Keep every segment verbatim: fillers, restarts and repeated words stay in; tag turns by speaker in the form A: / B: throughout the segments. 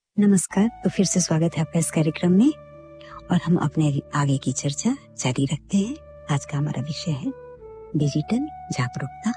A: नमस्कार। तो फिर से स्वागत है आपका इस कार्यक्रम में और हम अपने आगे की चर्चा जारी रखते हैं। आज का हमारा विषय है डिजिटल जागरूकता।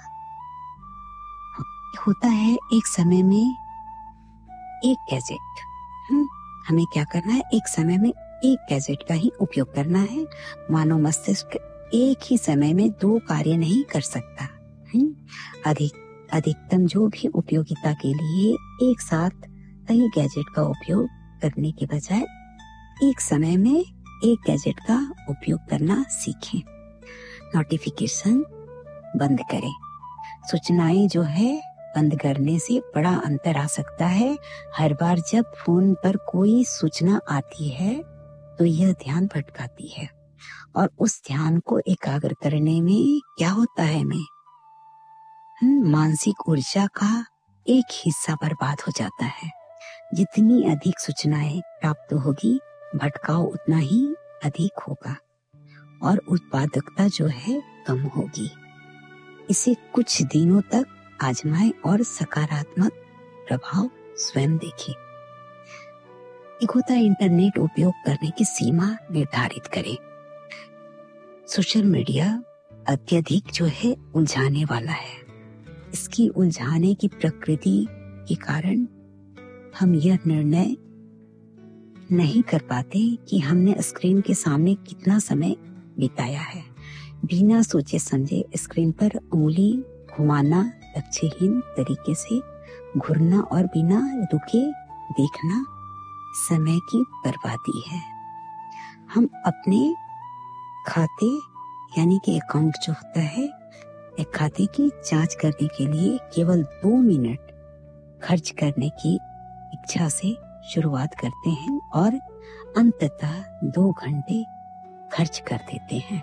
A: होता है एक समय में एक गैजेट, हम हमें क्या करना है, एक समय में एक गैजेट का ही उपयोग करना है। मानव मस्तिष्क एक ही समय में दो कार्य नहीं कर सकता। अधिक अधिकतम जो भी उपयोगिता के लिए एक साथ कई गैजेट का उपयोग करने के बजाय एक समय में एक गैजेट का उपयोग करना सीखें। नोटिफिकेशन बंद करें। सूचनाएं जो है बंद करने से बड़ा अंतर आ सकता है। हर बार जब फोन पर कोई सूचना आती है तो यह ध्यान भटकाती है और उस ध्यान को एकाग्र करने में क्या होता है में मानसिक ऊर्जा का एक हिस्सा बर्बाद हो जाता है। जितनी अधिक सूचनाएं प्राप्त होगी, भटकाव उतना ही अधिक होगा और उत्पादकता जो है कम होगी। इसे कुछ दिनों तक आजमाएं और सकारात्मक प्रभाव स्वयं देखें। एक होता है इंटरनेट उपयोग करने की सीमा निर्धारित करें। सोशल मीडिया अत्यधिक जो है उलझाने वाला है। इसकी उलझाने की प्रकृति के कारण हम यह निर्णय नहीं कर पाते कि हमने स्क्रीन के सामने कितना समय बिताया है। बिना सोचे समझे स्क्रीन पर उंगली घुमाना लक्ष्यहीन तरीके से घूरना और बिना रुके देखना समय की बर्बादी है। हम अपने खाते यानी कि अकाउंट जो होता है, एक खाते की जांच करने के लिए केवल दो मिनट खर्च करने की इच्छा से शुरुआत करते हैं और अंततः दो घंटे खर्च कर देते हैं।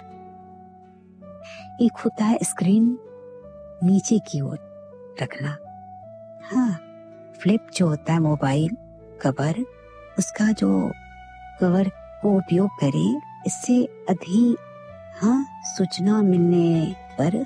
A: एक होता है स्क्रीन नीचे की ओर रखना। हाँ, फ्लिप जो होता है मोबाइल कवर, उसका जो कवर को उपयोग करें। इससे अधिक हाँ सूचना मिलने पर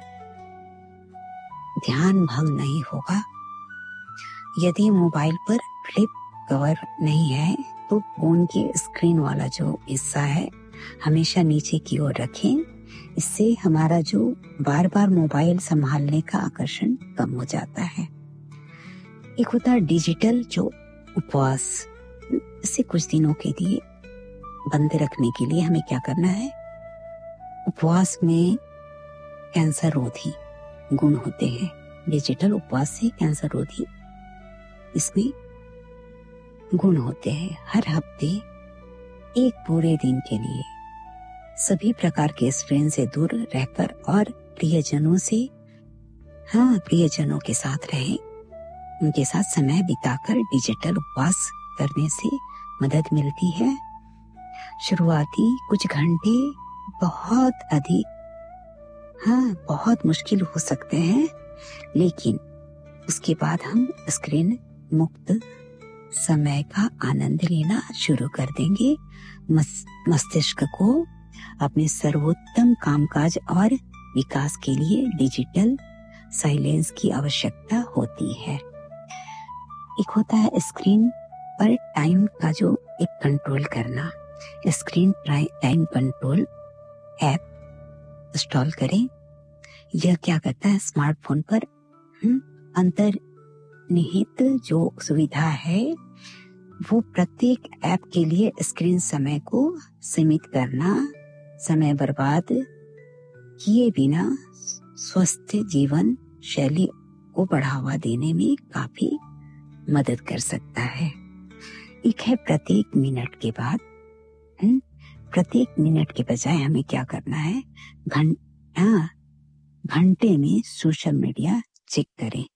A: ध्यान भंग नहीं होगा। यदि मोबाइल पर फ्लिप कवर नहीं है तो फोन के स्क्रीन वाला जो हिस्सा है हमेशा नीचे की ओर रखें। इससे हमारा जो बार बार मोबाइल संभालने का आकर्षण कम हो जाता है। एक होता है डिजिटल जो उपवास। इसे कुछ दिनों के लिए बंद रखने के लिए हमें क्या करना है, उपवास में कैंसर रोधी गुण होते हैं। डिजिटल उपवास से कैंसर रोधी इसमें गुण होते हैं। हर हफ्ते एक पूरे दिन के लिए सभी प्रकार के स्क्रीन से दूर रहकर और प्रियजनों से हाँ प्रियजनों के साथ रहें। उनके साथ समय बिताकर डिजिटल उपवास करने से मदद मिलती है। शुरुआती कुछ घंटे बहुत अधिक हाँ बहुत मुश्किल हो सकते हैं, लेकिन उसके बाद हम स्क्रीन मुक्त समय का आनंद लेना शुरू कर देंगे। मस, मस्तिष्क को अपने सर्वोत्तम कामकाज और विकास के लिए डिजिटल साइलेंस की आवश्यकता होती है। एक होता है स्क्रीन पर टाइम का जो एक कंट्रोल करना। Screen time control app install करें। यह क्या करता है, स्मार्टफोन पर अंतर्निहित जो सुविधा है वो प्रत्येक ऐप के लिए स्क्रीन समय को सीमित करना, समय बर्बाद किए बिना स्वस्थ जीवन शैली को बढ़ावा देने में काफी मदद कर सकता है। एक है प्रत्येक मिनट के बाद प्रत्येक मिनट के बजाय हमें क्या करना है, घंटा घंटे में सोशल मीडिया चेक करें।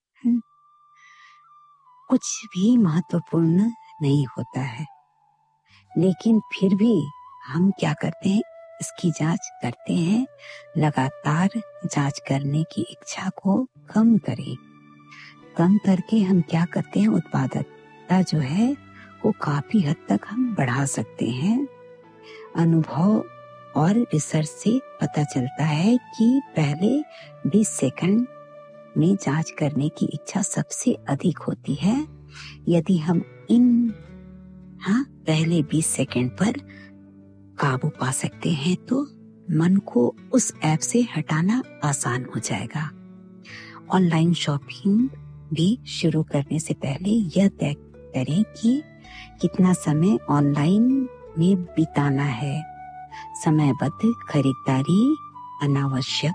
A: कुछ भी महत्वपूर्ण नहीं होता है, लेकिन फिर भी हम क्या करते हैं, इसकी जांच करते हैं। लगातार जांच करने की इच्छा को कम करें। कम करके हम क्या करते हैं, उत्पादकता जो है वो काफी हद तक हम बढ़ा सकते हैं। अनुभव और रिसर्च से पता चलता है कि पहले बीस सेकंड में जांच करने की इच्छा सबसे अधिक होती है। यदि हम इन हाँ, पहले बीस सेकंड पर काबू पा सकते हैं तो मन को उस ऐप से हटाना आसान हो जाएगा। ऑनलाइन शॉपिंग भी शुरू करने से पहले यह तय करें कि कितना समय ऑनलाइन में बिताना है। समयबद्ध खरीदारी अनावश्यक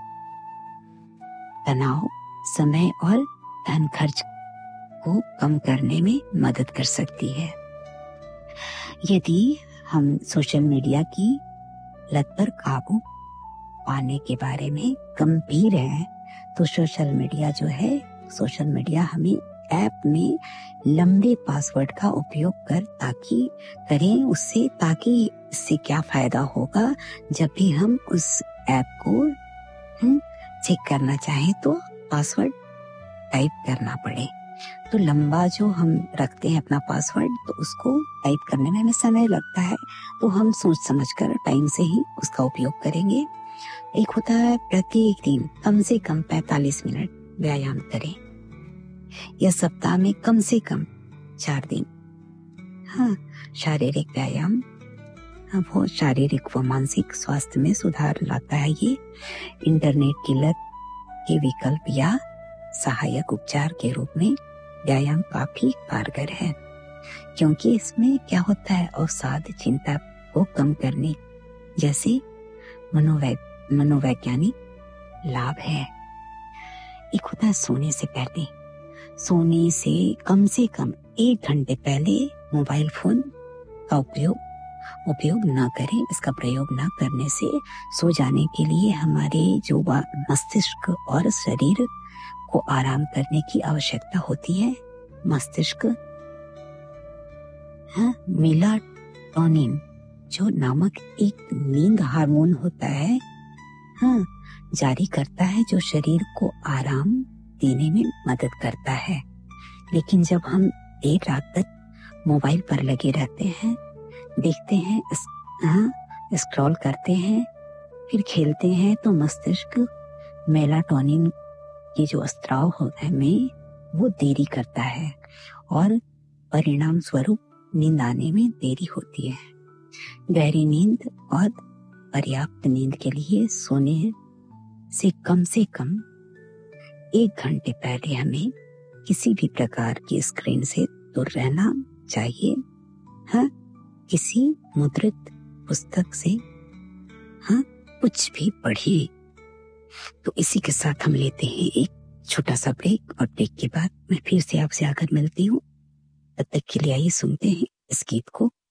A: तनाव, समय और धन खर्च को कम करने में मदद कर सकती है। यदि हम सोशल मीडिया की लत पर काबू पाने के बारे में गंभीर हैं, तो सोशल मीडिया जो है सोशल मीडिया हमें ऐप में लंबे पासवर्ड का उपयोग कर ताकि करें उससे ताकि इससे क्या फायदा होगा, जब भी हम उस ऐप को हम चेक करना चाहें तो पासवर्ड टाइप करना पड़े। तो लंबा जो हम रखते हैं अपना पासवर्ड, तो उसको टाइप करने में हमें समय लगता है, तो हम सोच समझकर टाइम से ही उसका उपयोग करेंगे। एक होता है प्रत्येक दिन कम से कम पैंतालीस मिनट व्यायाम करें, या सप्ताह में कम से कम चार दिन। हाँ, शारीरिक व्यायाम हाँ, वो शारीरिक व मानसिक स्वास्थ्य में सुधार लाता है। ये इंटरनेट की लत के विकल्प या सहायक उपचार के रूप में व्यायाम काफी कारगर है, क्योंकि इसमें क्या होता है अवसाद, चिंता को कम करने जैसे मनोवै मनोवैज्ञानिक लाभ है। एक होता है सोने से पहले सोने से कम से कम एक घंटे पहले मोबाइल फोन का उपयोग उपयोग न करें। इसका प्रयोग न करने से सो जाने के लिए हमारे जो मस्तिष्क और शरीर को आराम करने की आवश्यकता होती है। मस्तिष्क हाँ, मेलाटोनिन जो नामक एक नींद हार्मोन होता है, हाँ, जारी करता है, जो शरीर को आराम देने में मदद करता है। लेकिन जब हम देर रात तक मोबाइल पर लगे रहते हैं, देखते हैं, हाँ, स्क्रॉल करते हैं, फिर खेलते हैं, तो मस्तिष्क मेलाटोनिन की जो स्त्राव होता है में वो देरी करता है और परिणाम स्वरूप नींद आने में देरी होती है। गहरी नींद और पर्याप्त नींद के लिए सोने से कम से कम एक घंटे पहले हमें किसी भी प्रकार की स्क्रीन से दूर रहना चाहिए। हाँ, किसी मुद्रित पुस्तक से हाँ कुछ भी पढ़िए। तो इसी के साथ हम लेते हैं एक छोटा सा ब्रेक, और ब्रेक के बाद मैं फिर से आपसे आकर मिलती हूँ। तब तक के लिए आइए सुनते हैं इस गीत को।